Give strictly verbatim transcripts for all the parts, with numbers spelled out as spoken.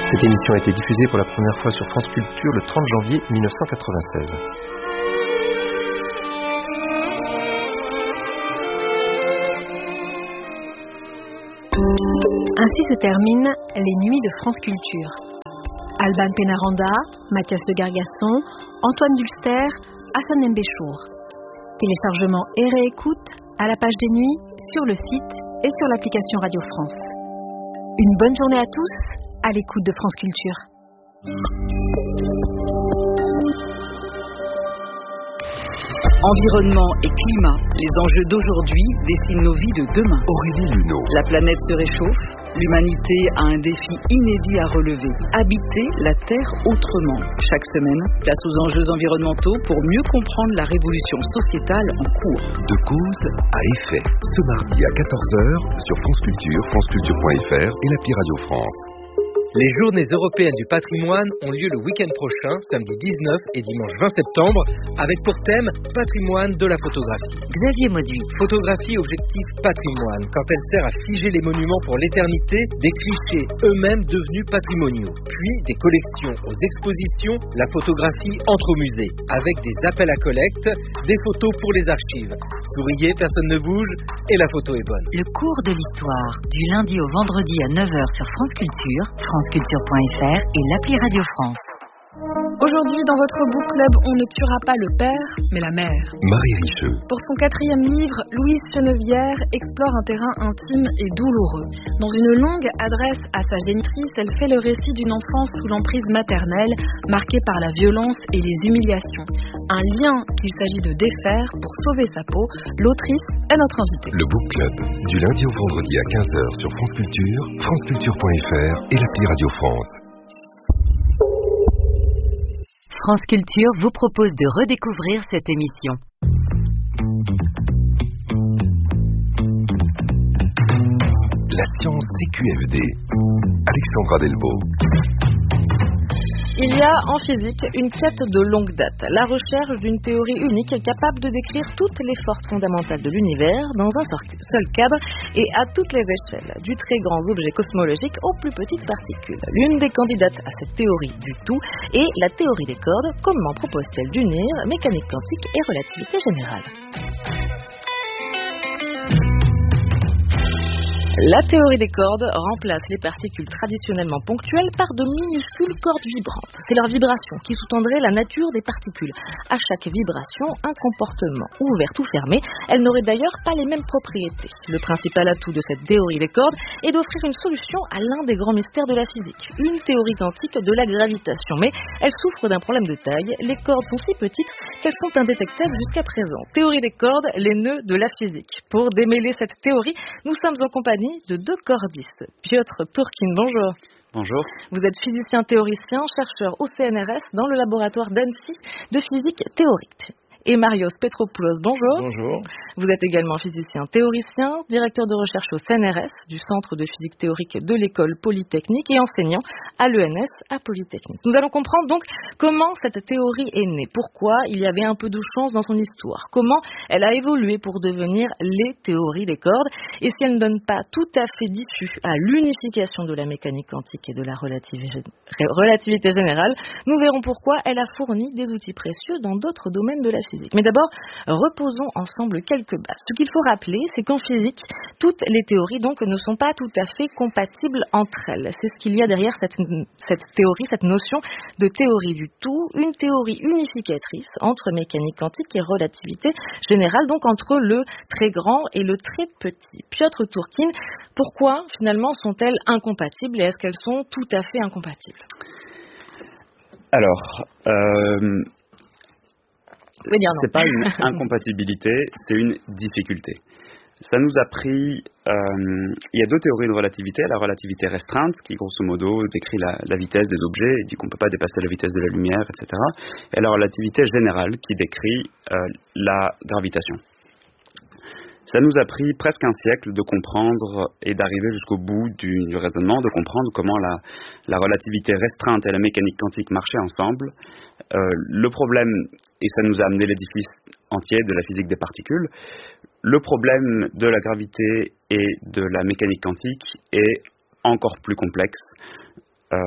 Cette émission a été diffusée pour la première fois sur France Culture le trente janvier mille neuf cent quatre-vingt-seize. Ainsi se terminent les nuits de France Culture. Alban Pénaranda, Mathias Le Gargasson, Antoine Dulster, Hassan Mbéchour. Téléchargement et réécoute à la page des nuits, sur le site et sur l'application Radio France. Une bonne journée à tous à l'écoute de France Culture. Environnement et climat, les enjeux d'aujourd'hui dessinent nos vies de demain. Aurélie Luneau. La planète se réchauffe, l'humanité a un défi inédit à relever. Habiter la Terre autrement. Chaque semaine, place aux enjeux environnementaux pour mieux comprendre la révolution sociétale en cours. De cause à effet. Ce mardi à quatorze heures sur France Culture, franceculture point f r et l'appli Radio France. Les journées européennes du patrimoine ont lieu le week-end prochain, samedi dix-neuf et dimanche vingt septembre, avec pour thème patrimoine de la photographie. Xavier Mauduit. Photographie objectif patrimoine, quand elle sert à figer les monuments pour l'éternité, des clichés eux-mêmes devenus patrimoniaux. Puis des collections aux expositions, la photographie entre au musée, avec des appels à collecte, des photos pour les archives. Souriez, personne ne bouge et la photo est bonne. Le cours de l'histoire, du lundi au vendredi à neuf heures sur France Culture, franceculture point f r et l'appli Radio France. Aujourd'hui, dans votre book club, on ne tuera pas le père, mais la mère. Marie Richeux. Pour son quatrième livre, Louise Chenevière explore un terrain intime et douloureux. Dans une longue adresse à sa génitrice, elle fait le récit d'une enfance sous l'emprise maternelle, marquée par la violence et les humiliations. Un lien qu'il s'agit de défaire pour sauver sa peau. L'autrice est notre invitée. Le book club, du lundi au vendredi à quinze heures sur France Culture, franceculture point f r et l'appli Radio France. France Culture vous propose de redécouvrir cette émission. La science C Q F D. Alexandra Delbo. Il y a en physique une quête de longue date, la recherche d'une théorie unique capable de décrire toutes les forces fondamentales de l'univers dans un seul cadre et à toutes les échelles, du très grand objet cosmologique aux plus petites particules. L'une des candidates à cette théorie du tout est la théorie des cordes. Comment propose-t-elle d'unir mécanique quantique et relativité générale ? La théorie des cordes remplace les particules traditionnellement ponctuelles par de minuscules cordes vibrantes. C'est leur vibration qui sous-tendrait la nature des particules. À chaque vibration, un comportement ouvert ou fermé. Elles n'auraient d'ailleurs pas les mêmes propriétés. Le principal atout de cette théorie des cordes est d'offrir une solution à l'un des grands mystères de la physique, une théorie quantique de la gravitation. Mais elle souffre d'un problème de taille. Les cordes sont si petites qu'elles sont indétectables jusqu'à présent. Théorie des cordes, les nœuds de la physique. Pour démêler cette théorie, nous sommes en compagnie de deux cordistes. Piotr Turkin, bonjour. Bonjour. Vous êtes physicien théoricien, chercheur au C N R S dans le laboratoire d'Annecy de physique théorique. Et Marios Petropoulos, bonjour. Bonjour. Vous êtes également physicien théoricien, directeur de recherche au C N R S du Centre de physique théorique de l'École Polytechnique et enseignant à l'E N S à Polytechnique. Nous allons comprendre donc comment cette théorie est née, pourquoi il y avait un peu de chance dans son histoire, comment elle a évolué pour devenir les théories des cordes, et si elle ne donne pas tout à fait d'issue à l'unification de la mécanique quantique et de la relativité générale, nous verrons pourquoi elle a fourni des outils précieux dans d'autres domaines de la physique. Mais d'abord, reposons ensemble quelques bases. Ce qu'il faut rappeler, c'est qu'en physique, toutes les théories donc ne sont pas tout à fait compatibles entre elles. C'est ce qu'il y a derrière cette, cette théorie, cette notion de théorie du tout, une théorie unificatrice entre mécanique quantique et relativité générale, donc entre le très grand et le très petit. Piotr Turkin, pourquoi finalement sont-elles incompatibles et est-ce qu'elles sont tout à fait incompatibles ? Alors, euh... Oui, dire non. C'est pas une incompatibilité, c'est une difficulté. Ça nous a pris... Euh, il y a deux théories de relativité. La relativité restreinte, qui grosso modo décrit la, la vitesse des objets et dit qu'on ne peut pas dépasser la vitesse de la lumière, et cetera. Et la relativité générale, qui décrit euh, la gravitation. Ça nous a pris presque un siècle de comprendre et d'arriver jusqu'au bout du, du raisonnement, de comprendre comment la, la relativité restreinte et la mécanique quantique marchaient ensemble. Euh, le problème, et ça nous a amené l'édifice entier de la physique des particules, le problème de la gravité et de la mécanique quantique est encore plus complexe. Euh,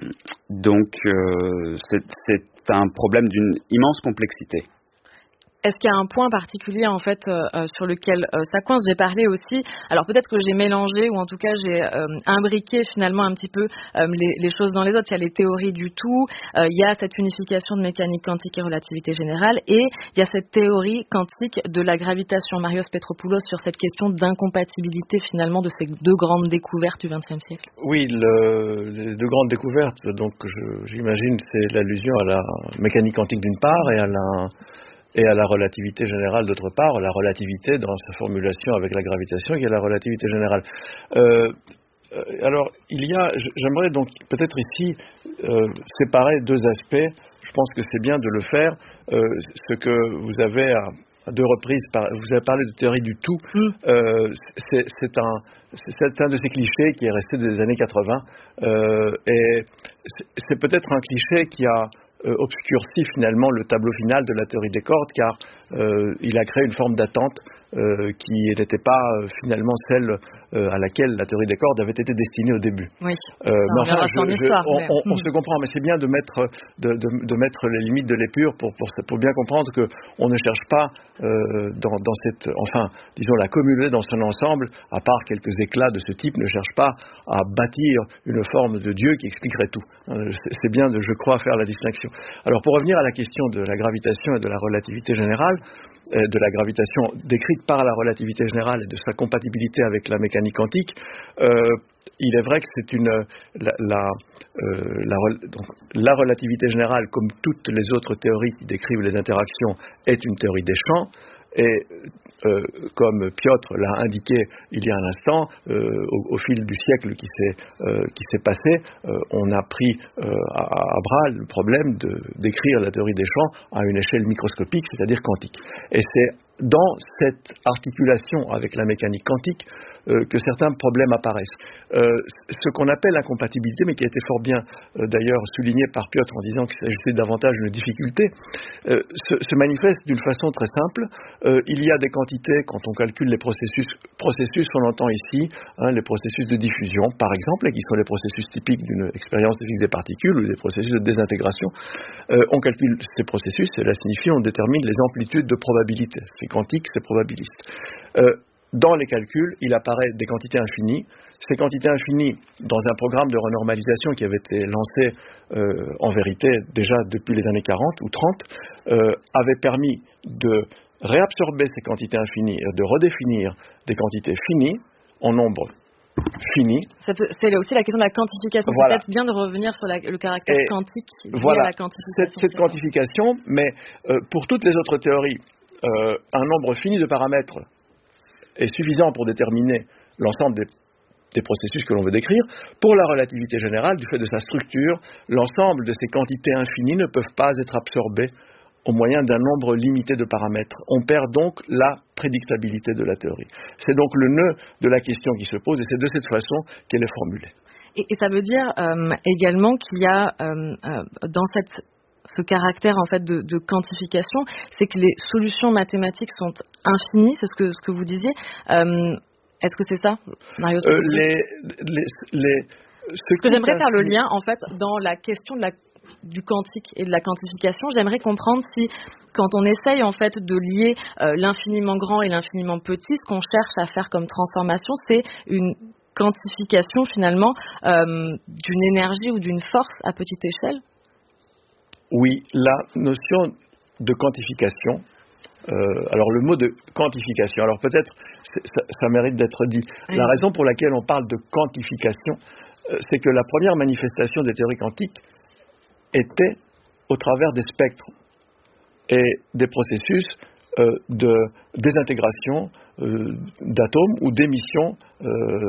donc, euh, c'est, c'est un problème d'une immense complexité. Est-ce qu'il y a un point particulier en fait euh, sur lequel euh, ça coince? J'ai parlé aussi, alors peut-être que j'ai mélangé ou en tout cas j'ai euh, imbriqué finalement un petit peu euh, les, les choses dans les autres. Il y a les théories du tout, euh, il y a cette unification de mécanique quantique et relativité générale, et il y a cette théorie quantique de la gravitation. Marios Petropoulos, sur cette question d'incompatibilité finalement de ces deux grandes découvertes du vingtième siècle. Oui, le, les deux grandes découvertes, donc je, j'imagine c'est l'allusion à la mécanique quantique d'une part et à la et à la relativité générale d'autre part, la relativité dans sa formulation avec la gravitation qui est la relativité générale. Euh, alors, il y a, j'aimerais donc peut-être ici euh, séparer deux aspects. Je pense que c'est bien de le faire. Euh, ce que vous avez à, à deux reprises, par, vous avez parlé de théorie du tout. Mm. Euh, c'est, c'est, un, c'est un de ces clichés qui est resté des années quatre-vingts. Euh, et c'est, c'est peut-être un cliché qui a Euh, obscurcit finalement le tableau final de la théorie des cordes, car euh, il a créé une forme d'attente euh, qui n'était pas euh, finalement celle euh, à laquelle la théorie des cordes avait été destinée au début. Oui. Euh, mais enfin, je, je, histoire, on, mais... on, on se comprend, mais c'est bien de mettre, de, de, de mettre les limites de l'épure pour, pour, pour bien comprendre qu'on ne cherche pas euh, dans, dans cette, enfin, disons la communauté dans son ensemble, à part quelques éclats de ce type, ne cherche pas à bâtir une forme de Dieu qui expliquerait tout. C'est bien, de, je crois, faire la distinction. Alors pour revenir à la question de la gravitation et de la relativité générale, euh, de la gravitation décrite par la relativité générale et de sa compatibilité avec la mécanique quantique, euh, il est vrai que c'est une la, la, euh, la, donc, la relativité générale, comme toutes les autres théories qui décrivent les interactions, est une théorie des champs. Et euh, comme Piotr l'a indiqué il y a un instant, euh, au, au fil du siècle qui s'est, euh, qui s'est passé, euh, on a pris euh, à, à bras le problème de, d'écrire la théorie des champs à une échelle microscopique, c'est-à-dire quantique. Et c'est dans cette articulation avec la mécanique quantique euh, que certains problèmes apparaissent. Euh, ce qu'on appelle l'incompatibilité, mais qui a été fort bien euh, d'ailleurs souligné par Piotr en disant qu'il s'agissait davantage d'une difficulté, euh, se, se manifeste d'une façon très simple. Euh, il y a des quantités, quand on calcule les processus, processus on entend ici hein, les processus de diffusion, par exemple, et qui sont les processus typiques d'une expérience de physique des particules ou des processus de désintégration. Euh, on calcule ces processus, cela signifie on détermine les amplitudes de probabilité. C'est quantique, c'est probabiliste. Euh, dans les calculs, il apparaît des quantités infinies. Ces quantités infinies, dans un programme de renormalisation qui avait été lancé euh, en vérité déjà depuis les années quarante ou trente, euh, avait permis de réabsorber ces quantités infinies, de redéfinir des quantités finies en nombre fini. C'est aussi la question de la quantification. Voilà. C'est peut-être bien de revenir sur la, le caractère et quantique lié voilà. à la quantification. Cette, cette quantification, mais euh, pour toutes les autres théories, euh, un nombre fini de paramètres est suffisant pour déterminer l'ensemble des, des processus que l'on veut décrire. Pour la relativité générale, du fait de sa structure, l'ensemble de ces quantités infinies ne peuvent pas être absorbées au moyen d'un nombre limité de paramètres. On perd donc la prédictabilité de la théorie. C'est donc le nœud de la question qui se pose et c'est de cette façon qu'elle est formulée. Et, et ça veut dire euh, également qu'il y a euh, euh, dans cette, ce caractère en fait de, de quantification, c'est que les solutions mathématiques sont infinies, c'est ce que, ce que vous disiez. Euh, est-ce que c'est ça, Marios? euh, les, les, les, ce que j'aimerais faire le lien en fait dans la question de la du quantique et de la quantification, j'aimerais comprendre si, quand on essaye en fait de lier euh, l'infiniment grand et l'infiniment petit, ce qu'on cherche à faire comme transformation, c'est une quantification finalement euh, d'une énergie ou d'une force à petite échelle. Oui, la notion de quantification, euh, alors le mot de quantification, alors peut-être ça, ça mérite d'être dit. Oui. La raison pour laquelle on parle de quantification, euh, c'est que la première manifestation des théories quantiques était au travers des spectres et des processus euh, de désintégration euh, d'atomes ou d'émission euh,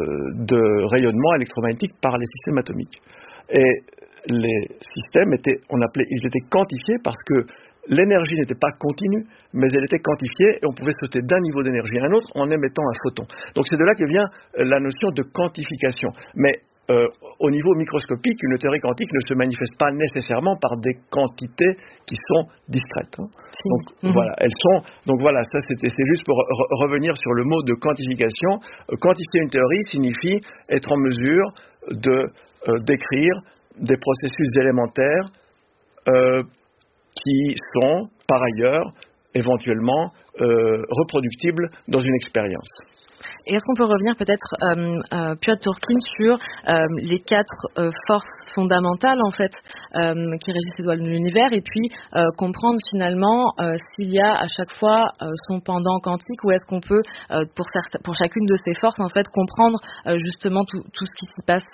de rayonnement électromagnétique par les systèmes atomiques. Et les systèmes étaient, on appelait, ils étaient quantifiés parce que l'énergie n'était pas continue, mais elle était quantifiée et on pouvait sauter d'un niveau d'énergie à un autre en émettant un photon. Donc c'est de là que vient la notion de quantification. Mais Euh, au niveau microscopique, une théorie quantique ne se manifeste pas nécessairement par des quantités qui sont discrètes. Hein. Donc mmh. voilà, elles sont. Donc voilà, ça c'était, c'est juste pour re- revenir sur le mot de quantification. Euh, quantifier une théorie signifie être en mesure de euh, décrire des processus élémentaires euh, qui sont, par ailleurs, éventuellement euh, reproductibles dans une expérience. Et est-ce qu'on peut revenir peut-être, euh, euh, Piotr Turkin, sur euh, les quatre euh, forces fondamentales en fait euh, qui régissent les lois de l'univers, et puis euh, comprendre finalement euh, s'il y a à chaque fois euh, son pendant quantique, ou est-ce qu'on peut euh, pour, certes, pour chacune de ces forces en fait comprendre euh, justement tout, tout ce qui s'y passe?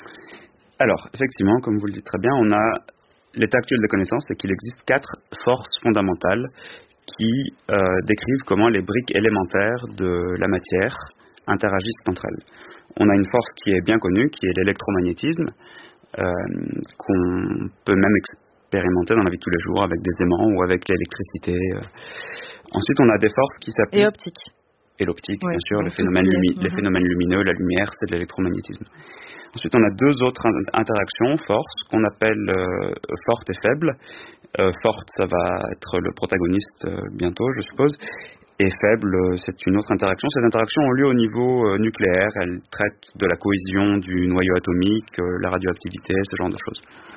Alors effectivement, comme vous le dites très bien, on a l'état actuel des connaissances, c'est qu'il existe quatre forces fondamentales qui euh, décrivent comment les briques élémentaires de la matière interagissent entre elles. On a une force qui est bien connue, qui est l'électromagnétisme, euh, qu'on peut même expérimenter dans la vie de tous les jours avec des aimants ou avec l'électricité. Ensuite, on a des forces qui s'appuient... Et optique. Et l'optique, oui, bien sûr, les phénomènes, lumi- mm-hmm. les phénomènes lumineux, la lumière, c'est de l'électromagnétisme. Ensuite, on a deux autres interactions, forces, qu'on appelle euh, forte et faible. Euh, forte, ça va être le protagoniste euh, bientôt, je suppose. Et faible, euh, c'est une autre interaction. Ces interactions ont lieu au niveau euh, nucléaire. Elles traitent de la cohésion du noyau atomique, euh, la radioactivité, ce genre de choses.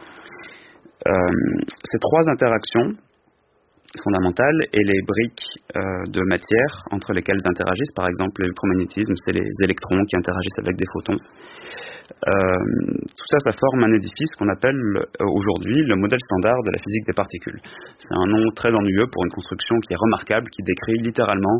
Euh, ces trois interactions fondamentales et les briques euh, de matière entre lesquelles elles interagissent, par exemple l'électromagnétisme, c'est les électrons qui interagissent avec des photons. Euh, tout ça, ça forme un édifice qu'on appelle euh, aujourd'hui le modèle standard de la physique des particules. C'est un nom très ennuyeux pour une construction qui est remarquable, qui décrit littéralement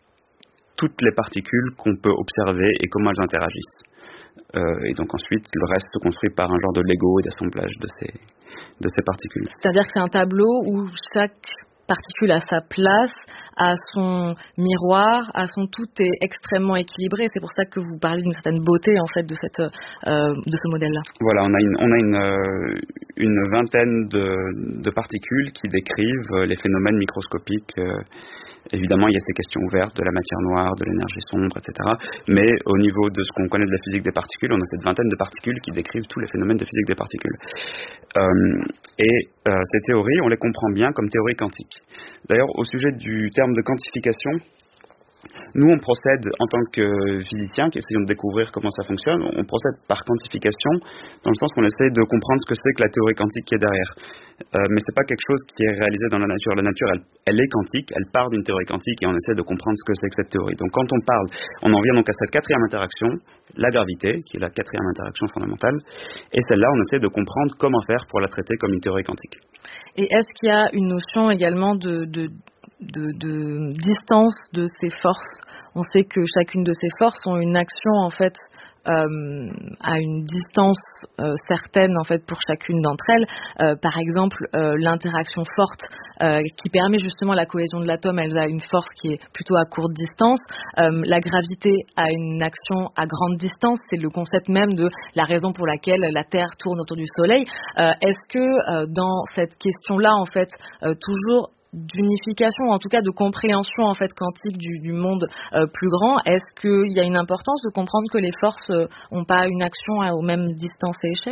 toutes les particules qu'on peut observer et comment elles interagissent. Euh, et donc ensuite, le reste se construit par un genre de Lego et d'assemblage de ces, de ces particules. C'est-à-dire que c'est un tableau où chaque particule à sa place, à son miroir, à son tout est extrêmement équilibré. C'est pour ça que vous parlez d'une certaine beauté en fait de cette euh, de ce modèle-là. Voilà, on a une on a une euh, une vingtaine de, de particules qui décrivent les phénomènes microscopiques. Euh, évidemment, il y a ces questions ouvertes de la matière noire, de l'énergie sombre, et cetera. Mais au niveau de ce qu'on connaît de la physique des particules, on a cette vingtaine de particules qui décrivent tous les phénomènes de physique des particules. Euh, et euh, ces théories, on les comprend bien comme théories quantiques. D'ailleurs, au sujet du terme de quantification, nous, on procède en tant que physiciens qui essayons de découvrir comment ça fonctionne, on procède par quantification, dans le sens qu'on essaie de comprendre ce que c'est que la théorie quantique qui est derrière. Euh, mais c'est pas quelque chose qui est réalisé dans la nature. La nature, elle, elle est quantique, elle part d'une théorie quantique et on essaie de comprendre ce que c'est que cette théorie. Donc quand on parle, on en vient donc à cette quatrième interaction, la gravité, qui est la quatrième interaction fondamentale, et celle-là, on essaie de comprendre comment faire pour la traiter comme une théorie quantique. Et est-ce qu'il y a une notion également de... de... De, de distance de ces forces? On sait que chacune de ces forces ont une action en fait euh, à une distance euh, certaine en fait pour chacune d'entre elles. Euh, par exemple, euh, l'interaction forte euh, qui permet justement la cohésion de l'atome, elle a une force qui est plutôt à courte distance. Euh, la gravité a une action à grande distance. C'est le concept même de la raison pour laquelle la Terre tourne autour du Soleil. Euh, est-ce que euh, dans cette question-là en fait euh, toujours d'unification, en tout cas de compréhension en fait quantique du, du monde euh, plus grand, est-ce qu'il y a une importance de comprendre que les forces n'ont euh, pas une action à, aux mêmes distances et échelles?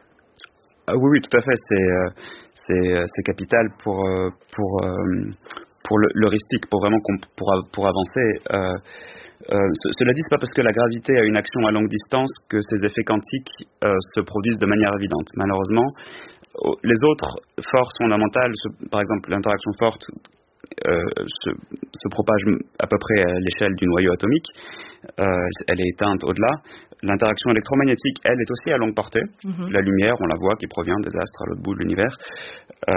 Ah, oui, oui, tout à fait. C'est, euh, c'est, c'est capital pour, euh, pour, euh, pour le, l'heuristique, pour vraiment pour, pour avancer. Euh, euh, cela dit, c'est pas parce que la gravité a une action à longue distance que ces effets quantiques euh, se produisent de manière évidente. Malheureusement, les autres forces fondamentales, par exemple l'interaction forte euh, se, se propage à peu près à l'échelle du noyau atomique, euh, elle est éteinte au-delà. L'interaction électromagnétique, elle, est aussi à longue portée. Mm-hmm. La lumière, on la voit, qui provient des astres à l'autre bout de l'univers. Euh,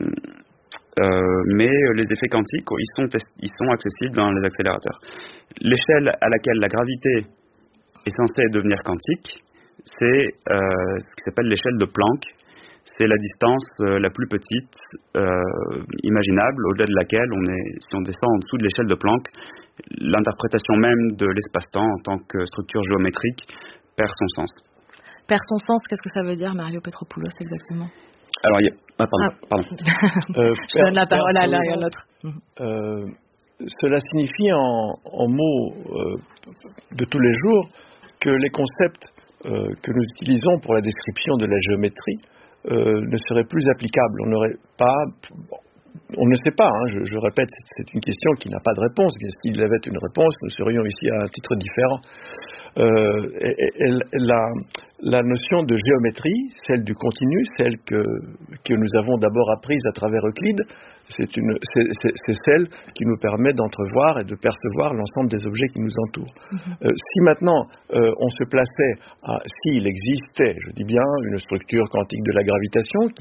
euh, mais les effets quantiques, ils sont, ils sont accessibles dans les accélérateurs. L'échelle à laquelle la gravité est censée devenir quantique, c'est euh, ce qui s'appelle l'échelle de Planck. C'est la distance euh, la plus petite euh, imaginable, au-delà de laquelle, on est, si on descend en dessous de l'échelle de Planck, l'interprétation même de l'espace-temps en tant que structure géométrique perd son sens. Perd son sens, qu'est-ce que ça veut dire, Mario Petropoulos, exactement? Alors, il y a... Ah, pardon. Ah. pardon. euh, Je donne la parole à l'un et à l'autre. Euh, cela signifie en, en mots euh, de tous les jours que les concepts euh, que nous utilisons pour la description de la géométrie Euh, ne serait plus applicable. On n'aurait pas, on ne sait pas, hein, je, je répète, c'est, c'est une question qui n'a pas de réponse. S'il y avait une réponse, nous serions ici à un titre différent. Euh, et, et, et la, la notion de géométrie, celle du continu, celle que, que nous avons d'abord apprise à travers Euclide, c'est, une, c'est, c'est, c'est celle qui nous permet d'entrevoir et de percevoir l'ensemble des objets qui nous entourent. Mm-hmm. Euh, si maintenant euh, on se plaçait à, s'il existait, je dis bien, une structure quantique de la gravitation,